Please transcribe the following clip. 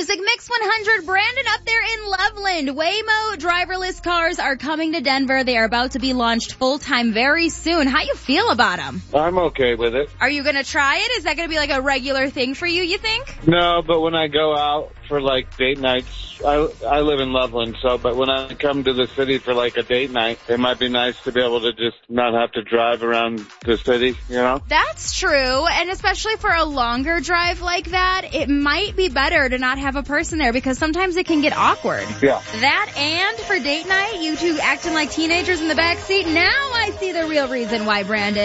Music Mix 100, Brandon up there in Loveland. Waymo driverless cars are coming to Denver. They are about to be launched full-time very soon. How you feel about them? I'm okay with it. Are you going to try it? Is that going to be like a regular thing for you think? No, but when I go out for like date nights, I live in Loveland, but when I come to the city for like a date night, it might be nice to be able to just not have to drive around the city, you know? That's true, and especially for a longer drive like that, it might be better to not have a person there because sometimes it can get awkward. Yeah. That and for date night, you two acting like teenagers in the back seat. Now I see the real reason why, Brandon.